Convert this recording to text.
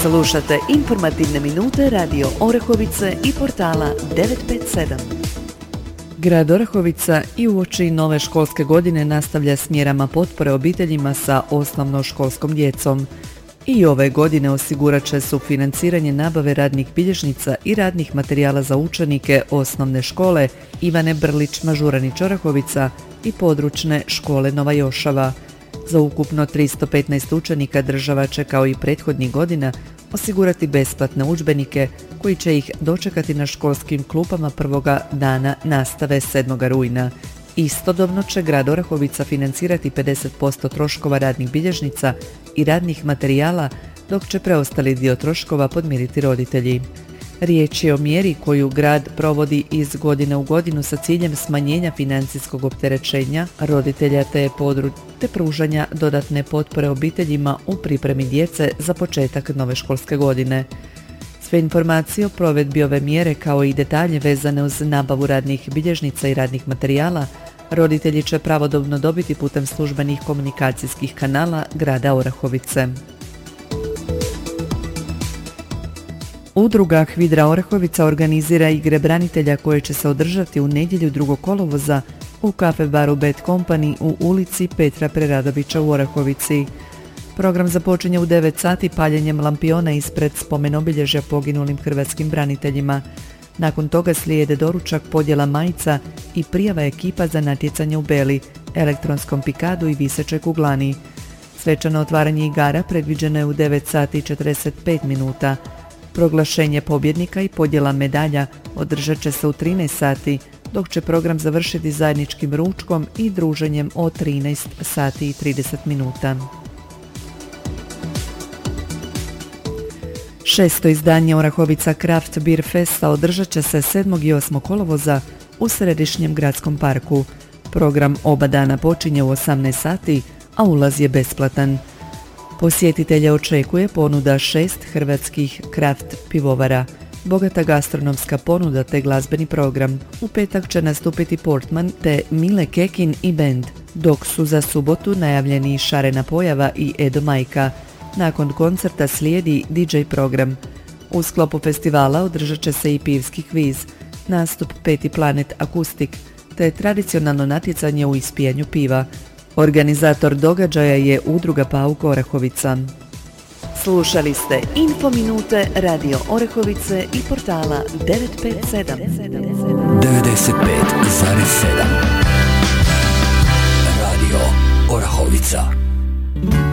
Slušate informativne minute Radio Orahovice i portala 957. Grad Orahovica i uoči nove školske godine nastavlja s mjerama potpore obiteljima sa osnovnoškolskom djecom. I ove godine osigurat će sufinanciranje nabave radnih bilježnica i radnih materijala za učenike osnovne škole Ivane Brlić-Mažuranić Orahovica i područne škole Nova Jošava. Za ukupno 315 učenika država će kao i prethodnih godina osigurati besplatne udžbenike koji će ih dočekati na školskim klupama prvoga dana nastave 7. rujna. Istodobno će grad Orahovica financirati 50% troškova radnih bilježnica i radnih materijala, dok će preostali dio troškova podmiriti roditelji. Riječ je o mjeri koju grad provodi iz godine u godinu sa ciljem smanjenja financijskog opterećenja roditelja te pružanja dodatne potpore obiteljima u pripremi djece za početak nove školske godine. Sve informacije o provedbi ove mjere kao i detalje vezane uz nabavu radnih bilježnica i radnih materijala roditelji će pravodobno dobiti putem službenih komunikacijskih kanala grada Orahovice. Udruga Hvidra Orahovica organizira igre branitelja koje će se održati u nedjelju 2. kolovoza u kafe baru Bad Company u ulici Petra Preradovića u Orahovici. Program započinje u 9 sati paljenjem lampiona ispred spomen-obilježja poginulim hrvatskim braniteljima. Nakon toga slijede doručak, podjela majica i prijava ekipa za natjecanje u beli, elektronskom pikadu i visećoj kuglani. Svečano otvaranje igara predviđeno je u 9 sati i 45 minuta. Proglašenje pobjednika i podjela medalja održat će se u 13 sati, dok će program završiti zajedničkim ručkom i druženjem o 13 sati i 30 minuta. 6. izdanje Orahovica Craft Beer Festa održat će se 7. i 8. kolovoza u središnjem gradskom parku. Program oba dana počinje u 18 sati, a ulaz je besplatan. Posjetitelje očekuje ponuda 6 hrvatskih kraft pivovara, bogata gastronomska ponuda te glazbeni program. U petak će nastupiti Portman te Mile Kekin i band, dok su za subotu najavljeni Šarena Pojava i Edo Majka. Nakon koncerta slijedi DJ program. U sklopu festivala održat će se i pivski kviz, nastup Peti Planet Akustik te tradicionalno natjecanje u ispijanju piva. Organizator događaja je Udruga Pauk Orahovica. Slušali ste Infominute Radio Orahovice i portala 957. 95,7 Radio Orahovica.